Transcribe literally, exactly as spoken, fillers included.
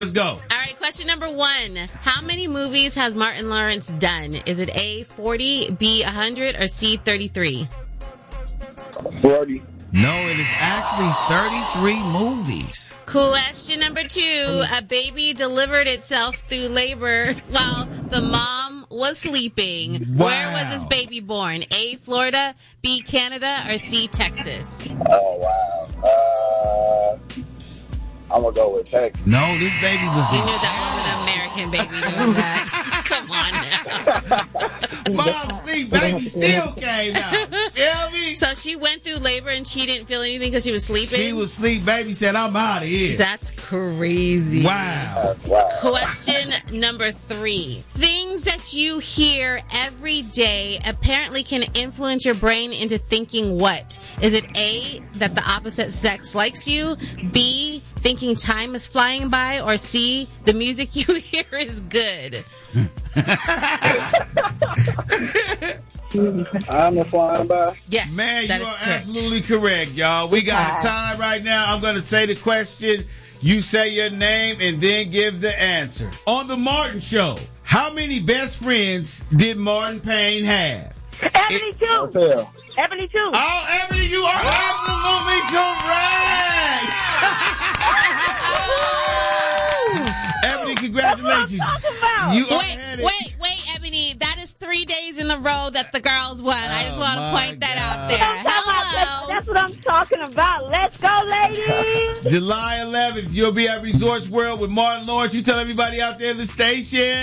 Let's go. All right, question number one. How many movies has Martin Lawrence done? Is it A, forty, B, one hundred, or C, thirty-three? forty. No, it is actually thirty-three movies. Question number two. A baby delivered itself through labor while the mom was sleeping. Wow. Where was this baby born? A, Florida, B, Canada, or C, Texas? Oh, wow. Uh, I'm going to go with Texas. No, this baby was You in knew that wasn't an American baby doing that. Come on now. Mom sleep, baby still came out. Feel me? So she went through labor and she didn't feel anything because she was sleeping? She was asleep, baby said, I'm out of here. That's crazy. Wow. Wow. Question number three. Things that you hear every day apparently can influence your brain into thinking what? Is it A, that the opposite sex likes you? B, thinking time is flying by? Or C, the music you hear is good? I'm a flying by. Yes, Man, that you is are correct. absolutely correct, y'all. We got a tie right now. I'm going to say the question. You say your name and then give the answer. On the Martin Show, how many best friends did Martin Payne have? Ebony two. Hotel. Ebony two. Oh, Ebony, you are absolutely correct. Ebony, congratulations. What I'm talking about. You are Wait, headed. wait, wait, Ebony. That is three days in a row that the girls won. I just Oh, want to my point that God. out there. I'm talking about- Hello. That's what I'm talking about. Let's go, ladies. July eleventh, you'll be at Resorts World with Martin Lawrence. You tell everybody out there in the station.